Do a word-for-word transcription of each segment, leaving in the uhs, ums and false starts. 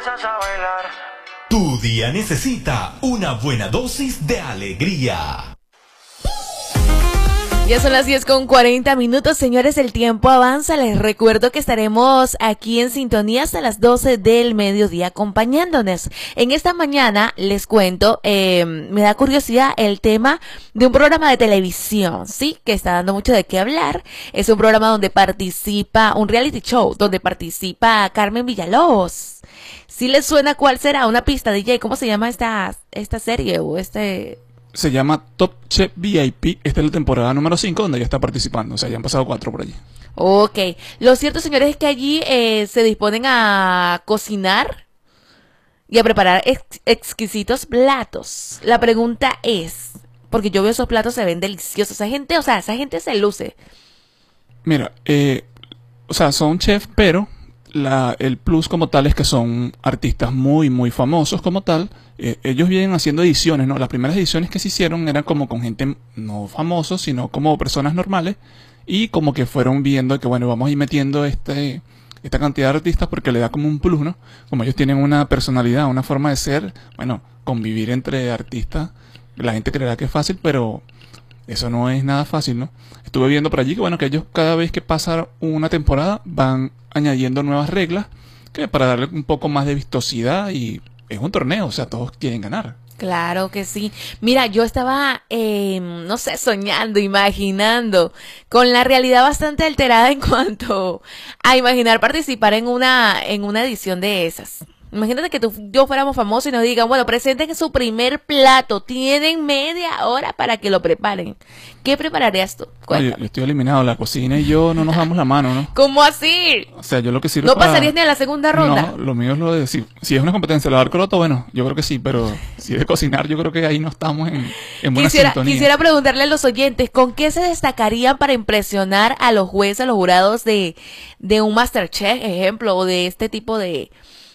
empiezas a bailar. Tu día necesita una buena dosis de alegría. Ya son las diez con cuarenta minutos, señores, el tiempo avanza. Les recuerdo que estaremos aquí en sintonía hasta las doce del mediodía acompañándonos. En esta mañana les cuento, eh, me da curiosidad el tema de un programa de televisión, sí, que está dando mucho de qué hablar. Es un programa donde participa, un reality show, donde participa Carmen Villalobos. ¿Sí les suena cuál será? Una pista, D J, ¿cómo se llama esta, esta serie o este...? Se llama Top Chef V I P. Esta es la temporada número cinco donde ella está participando. O sea, ya han pasado cuatro por allí. Ok. Lo cierto, señores, es que allí eh, se disponen a cocinar y a preparar ex exquisitos platos. La pregunta es, porque yo veo esos platos, se ven deliciosos. Esa gente, o sea, esa gente se luce. Mira, eh, o sea, son chefs, pero la, el plus como tal es que son artistas muy, muy famosos como tal. Eh, ellos vienen haciendo ediciones, ¿no? Las primeras ediciones que se hicieron eran como con gente no famosos, sino como personas normales. Y como que fueron viendo que, bueno, vamos a ir metiendo este, esta cantidad de artistas porque le da como un plus, ¿no? Como ellos tienen una personalidad, una forma de ser, bueno, convivir entre artistas, la gente creerá que es fácil, pero eso no es nada fácil, ¿no? Estuve viendo por allí que, bueno, que ellos cada vez que pasa una temporada van añadiendo nuevas reglas que para darle un poco más de vistosidad, y es un torneo, o sea, todos quieren ganar. Claro que sí. Mira, yo estaba, eh, no sé, soñando, imaginando, con la realidad bastante alterada en cuanto a imaginar participar en una, en una edición de esas. Imagínate que tú, yo fuéramos famosos y nos digan, bueno, presenten su primer plato, tienen media hora para que lo preparen. ¿Qué prepararías tú? Oye, yo, yo estoy eliminado, la cocina y yo no nos damos la mano, ¿no? ¿Cómo así? O sea, yo lo que sirve ¿No para... pasarías ni a la segunda ronda? No, lo mío es lo de... Si, si es una competencia de lavar croto, bueno, yo creo que sí, pero si es de cocinar, yo creo que ahí no estamos en, en buena quisiera, sintonía. Quisiera preguntarle a los oyentes, ¿con qué se destacarían para impresionar a los jueces, a los jurados de, de un MasterChef, ejemplo, o de este tipo de...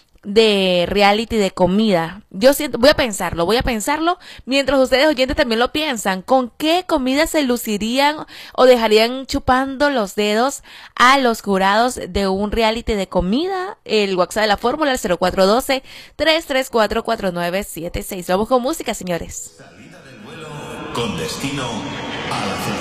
de reality de comida? Yo siento, voy a pensarlo, voy a pensarlo mientras ustedes oyentes también lo piensan. ¿Con qué comida se lucirían o dejarían chupando los dedos a los jurados de un reality de comida? El WhatsApp de la fórmula, el cero cuatro uno dos, tres tres cuatro, cuatro nueve siete seis. Vamos con música, señores. Salida del vuelo con destino a la